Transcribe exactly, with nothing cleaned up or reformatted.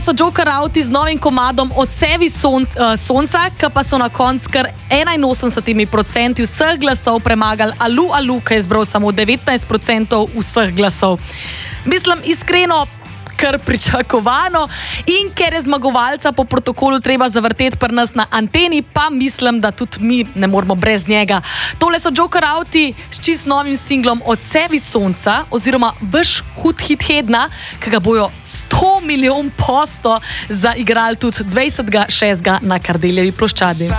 so Joker Auti z novim komadom Odsevi son, uh, sonca, ki pa so na koncu kar enainosemdeset procent vseh glasov premagali Alu Alu, ki je zbral samo devetnajst procent vseh glasov. Mislim, iskreno, kar pričakovano, in ker je zmagovalca po protokolu treba zavrteti pri nas na anteni, pa mislim, da tudi mi ne moramo brez njega. Tole so Joker Auti s čist novim singlom Odsevi sonca, oziroma Vaš hud hit tedna, ki ga bojo sto milijon posto zaigrali tudi dvajsetega šestega na Kardeljevi ploščadi.